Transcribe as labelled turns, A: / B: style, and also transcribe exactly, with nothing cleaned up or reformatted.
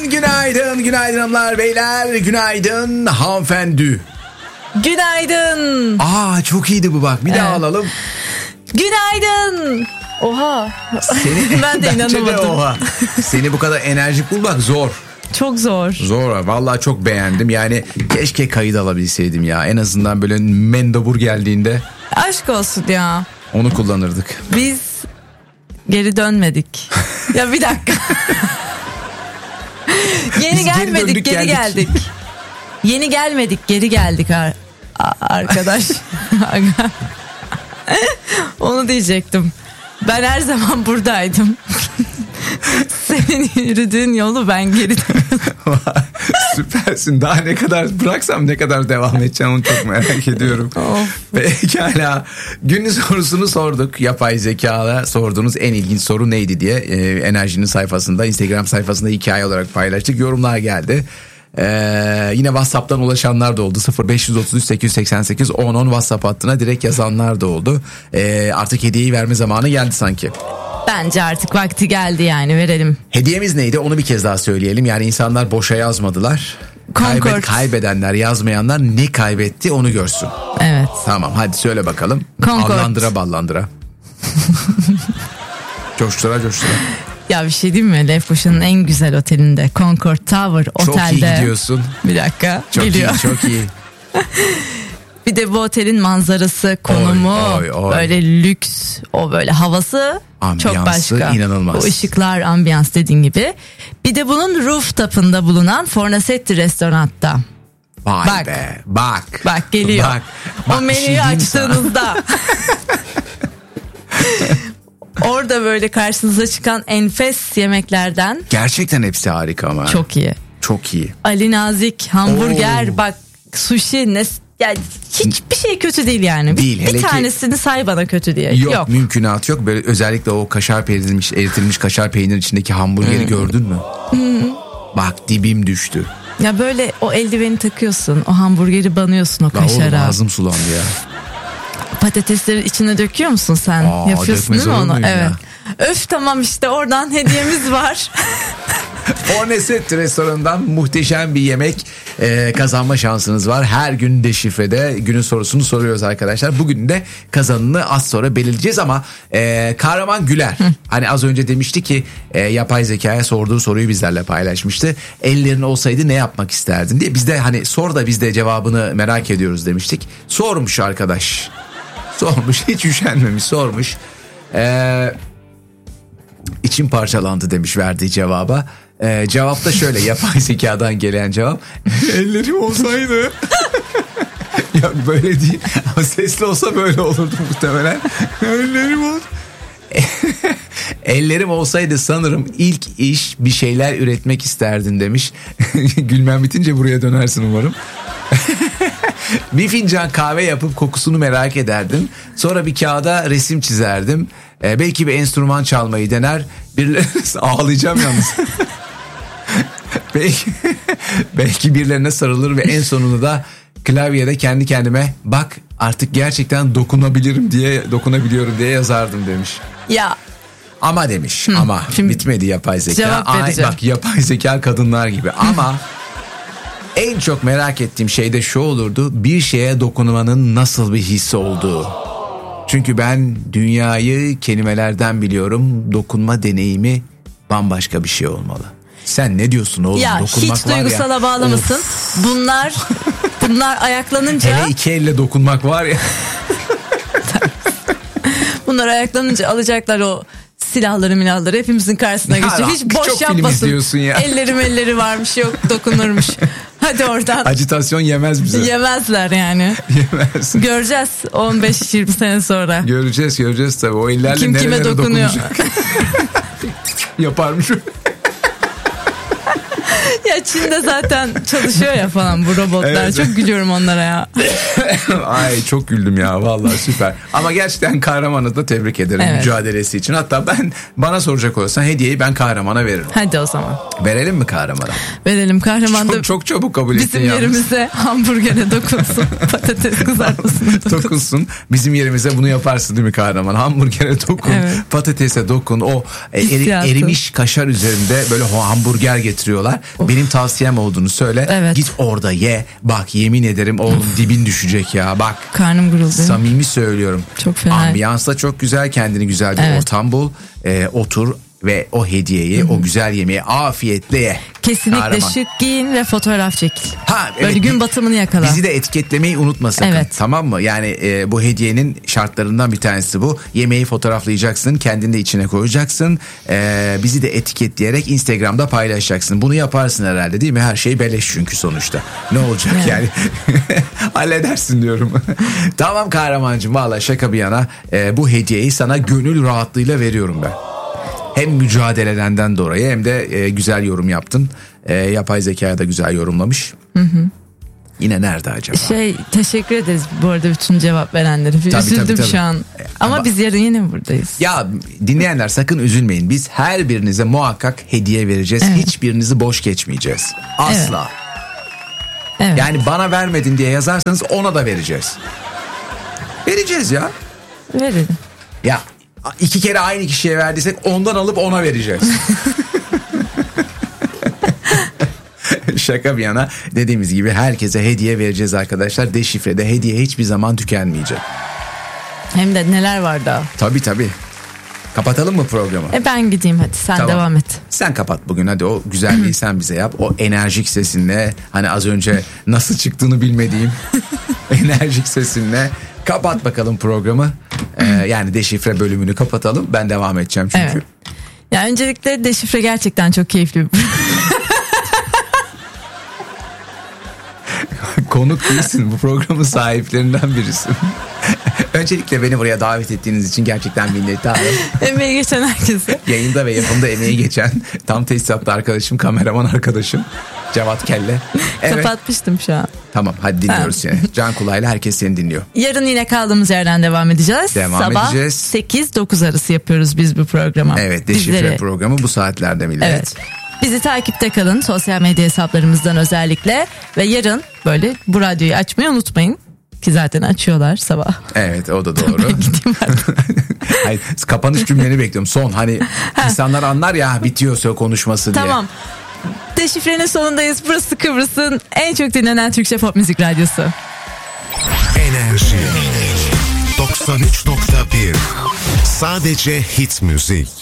A: günaydın, günaydın hanımlar, beyler, günaydın hanımefendi.
B: Günaydın.
A: Aa, çok iyiydi bu, bak bir evet. daha alalım.
B: Günaydın. Oha.
A: Seni,
B: ben de inanamadım. De
A: oha. Seni bu kadar enerjik bulmak zor.
B: Çok zor.
A: Zor. Vallahi çok beğendim. Yani keşke kayıt alabilseydim ya. En azından böyle mendobur geldiğinde.
B: Aşk olsun ya.
A: Onu kullanırdık.
B: Biz geri dönmedik. Ya bir dakika. Yeni Biz gelmedik, geri, geri geldik. geldik. Yeni gelmedik, geri geldik ar- arkadaş. Onu diyecektim. Ben her zaman buradaydım. Senin yürüdüğün yolu ben geri dönüyorum.
A: Süpersin. Daha ne kadar bıraksam ne kadar devam edeceğim onu çok merak ediyorum. Pekala. Günün sorusunu sorduk. Yapay zekâda sorduğunuz en ilginç soru neydi diye e, Enerji'nin sayfasında, Instagram sayfasında hikaye olarak paylaştık. Yorumlar geldi. Ee, yine WhatsApp'tan ulaşanlar da oldu. sıfır beş otuz üç sekiz yüz seksen sekiz on on WhatsApp hattına direkt yazanlar da oldu. Ee, artık hediyeyi verme zamanı geldi sanki.
B: Bence artık vakti geldi, yani verelim.
A: Hediyemiz neydi onu bir kez daha söyleyelim. Yani insanlar boşa yazmadılar.
B: Concord.
A: Kaybedenler, yazmayanlar ne kaybetti onu görsün.
B: Evet.
A: Tamam, hadi söyle bakalım.
B: Concord.
A: Allandıra ballandıra. Coştura coştura.
B: Ya bir şey diyeyim mi? Lefkoşa'nın en güzel otelinde, Concord Tower otelde.
A: Çok iyi gidiyorsun.
B: Bir dakika.
A: Çok
B: geliyor.
A: iyi, çok iyi.
B: Bir de bu otelin manzarası, konumu, oy, oy, oy. böyle lüks, o böyle havası ambiyansı çok başka.
A: İnanılmaz.
B: O ışıklar, ambiyans dediğin gibi. Bir de bunun rooftop'ında bulunan Fornasetti restoranda.
A: Vay
B: bak,
A: be, bak.
B: Bak geliyor.
A: Bak, bak,
B: o menüyü şey açtığınızda. Orada böyle karşınıza çıkan enfes yemeklerden.
A: Gerçekten hepsi harika ama.
B: Çok iyi.
A: Çok iyi.
B: Ali Nazik, hamburger, Oo. bak sushi, ne, yani hiçbir şey kötü değil yani. Değil, bir, bir tanesini ki, say bana kötü diye.
A: Yok,
B: yok.
A: Mümkünat yok. Böyle özellikle o kaşar peynirilmiş, eritilmiş kaşar peynir içindeki hamburgeri hmm. gördün mü? Hmm. Bak dibim düştü.
B: Ya böyle o eldiveni takıyorsun, o hamburgeri banıyorsun o kaşara.
A: Oğlum ağzım sulandı ya.
B: Patatesleri içine döküyor musun sen?
A: Aa,
B: yapıyorsun değil mi onu? Evet.
A: Ya?
B: Öf, tamam işte oradan hediyemiz var.
A: Fornasetti restoranından muhteşem bir yemek e, kazanma şansınız var. Her gün deşifrede günün sorusunu soruyoruz arkadaşlar. Bugün de kazanını az sonra belirleyeceğiz ama e, Kahraman Güler Hı. hani az önce demişti ki e, yapay zekaya sorduğu soruyu bizlerle paylaşmıştı. Ellerin olsaydı ne yapmak isterdin diye. Biz de hani sor da biz de cevabını merak ediyoruz demiştik. Sormuş arkadaş. Sormuş, hiç üşenmemiş, sormuş. Ee, içim parçalandı demiş verdiği cevaba. Ee, cevap da şöyle, yapay zekadan gelen cevap. Ellerim olsaydı. Ya böyle değil ama sesli olsa böyle olurdu muhtemelen. Ellerim olsaydı. Ellerim olsaydı sanırım ilk iş bir şeyler üretmek isterdin demiş. Gülmem bitince buraya dönersin umarım. Bir fincan kahve yapıp kokusunu merak ederdim. Sonra bir kağıda resim çizerdim. Ee, belki bir enstrüman çalmayı dener. Birileri ağlayacağım yalnız. belki, belki birilerine sarılır ve en sonunda da klavyede kendi kendime bak artık gerçekten dokunabilirim diye dokunabiliyorum diye yazardım demiş.
B: Ya.
A: Ama demiş Hı, ama bitmedi yapay zeka.
B: Ay,
A: bak yapay zeka kadınlar gibi ama en çok merak ettiğim şey de şu olurdu: bir şeye dokunmanın nasıl bir hissi olduğu. Çünkü ben dünyayı kelimelerden biliyorum. Dokunma deneyimi bambaşka bir şey olmalı. Sen ne diyorsun oğlum?
B: Ya
A: dokunmak
B: hiç duygusala ya. Bağlamasın. Of. Bunlar bunlar ayaklanınca.
A: Hele iki elle dokunmak var ya.
B: Bunlar ayaklanınca alacaklar o silahları milahları hepimizin karşısına geçiyor. Hiç boş yapmasın.
A: Ya.
B: Ellerim elleri varmış yok dokunurmuş. Hadi oradan.
A: Acitasyon yemez bize.
B: Yemezler yani.
A: Yemez.
B: Göreceğiz on beş yirmi sene sonra.
A: Göreceğiz göreceğiz tabii. O ellerle kim nerelere kime dokunuyor. Yaparmış.
B: Ya Çin'de zaten çalışıyor ya falan bu robotlar. Evet. Çok gülüyorum onlara ya.
A: Ay çok güldüm ya vallahi süper. Ama gerçekten Kahraman'ı da tebrik ederim evet. mücadelesi için. Hatta ben bana soracak olursan hediyeyi ben Kahraman'a veririm.
B: Hadi o zaman.
A: Verelim mi Kahraman'a?
B: Verelim. Kahraman da
A: çok, çok çabuk kabul ettin
B: bizim
A: yalnız.
B: Yerimize hamburgere dokunsun. Patates kızartmasına dokunsun.
A: Dokunsun. Bizim yerimize bunu yaparsın değil mi Kahraman? Hamburgere dokun. Evet. Patatese dokun. O eri, erimiş kaşar üzerinde böyle hamburger getiriyorlar. Benim tavsiyem olduğunu söyle.
B: Evet.
A: Git orada ye. Bak yemin ederim oğlum dibin düşecek ya. Bak.
B: Karnım guruldu.
A: Samimi söylüyorum.
B: Çok fena.
A: Ambiyans da çok güzel. Kendini güzel bir
B: Evet.
A: ortam bul. Ee, otur ve o hediyeyi, Hı-hı. o güzel yemeği afiyetle ye.
B: Kesinlikle
A: Kahraman.
B: şık giyin ve fotoğraf çekil.
A: Ha,
B: Böyle
A: evet,
B: gün batımını yakala.
A: Bizi de etiketlemeyi unutma sakın.
B: Evet.
A: Tamam mı? Yani e, bu hediyenin şartlarından bir tanesi bu. Yemeği fotoğraflayacaksın. Kendini de içine koyacaksın. E, bizi de etiketleyerek Instagram'da paylaşacaksın. Bunu yaparsın herhalde değil mi? Her şey beleş çünkü sonuçta. Ne olacak
B: Evet.
A: yani? Halledersin diyorum. Tamam Kahramancığım. Valla şaka bir yana. E, bu hediyeyi sana gönül rahatlığıyla veriyorum ben. Hem mücadelelerinden dolayı hem de e, güzel yorum yaptın. E, yapay zekaya da güzel yorumlamış. Hı hı. Yine nerede acaba?
B: Şey teşekkür ederiz bu arada bütün cevap verenlere. Bir
A: Tabii,
B: üzüldüm
A: tabii, tabii.
B: şu an. Ama,
A: Ama
B: biz yarın yine buradayız.
A: Ya dinleyenler sakın üzülmeyin. Biz her birinize muhakkak hediye vereceğiz.
B: Evet.
A: Hiçbirinizi boş geçmeyeceğiz. Asla.
B: Evet.
A: Yani bana vermedin diye yazarsanız ona da vereceğiz. Vereceğiz ya.
B: Verelim.
A: Ya iki kere aynı kişiye verdiysek ondan alıp ona vereceğiz. Şaka bir yana dediğimiz gibi herkese hediye vereceğiz arkadaşlar. Deşifrede hediye hiçbir zaman tükenmeyecek.
B: Hem de neler var daha.
A: Tabii tabii. Kapatalım mı programı?
B: E ben gideyim hadi sen
A: Tamam.
B: devam et.
A: Sen kapat bugün hadi, o güzelliği sen bize yap. O enerjik sesinle, hani az önce nasıl çıktığını bilmediğim enerjik sesinle kapat bakalım programı. Ee, yani deşifre bölümünü kapatalım. Ben devam edeceğim çünkü.
B: Evet. Ya öncelikle deşifre gerçekten çok keyifli bir
A: Konuk değilsin, bu programın sahiplerinden birisin. Öncelikle beni buraya davet ettiğiniz için gerçekten minnettarım.
B: emeği geçen herkese.
A: Yayında ve yapımda emeği geçen tam tesisatlı arkadaşım, kameraman arkadaşım Cevat Kelle. Evet.
B: Kapatmıştım şu an.
A: Tamam hadi dinliyoruz seni. Can kulağıyla herkes seni dinliyor.
B: Yarın yine kaldığımız yerden devam edeceğiz.
A: Devam
B: Sabah
A: edeceğiz.
B: sekiz dokuz arası yapıyoruz biz bu programı.
A: Evet, deşifre
B: Bizleri-
A: programı bu saatlerde millet.
B: Evet. Bizi takipte kalın sosyal medya hesaplarımızdan özellikle ve yarın böyle bu radyoyu açmayı unutmayın ki zaten açıyorlar sabah.
A: Evet o da doğru.
B: Ben gideyim artık.
A: Hayır, kapanış cümleni bekliyorum. Son hani insanlar anlar ya bitiyorsa konuşması diye.
B: Tamam. Deşifrenin sonundayız. Burası Kıbrıs'ın en çok dinlenen Türkçe pop müzik radyosu.
C: Enerji doksan üç nokta bir. Sadece hit müzik.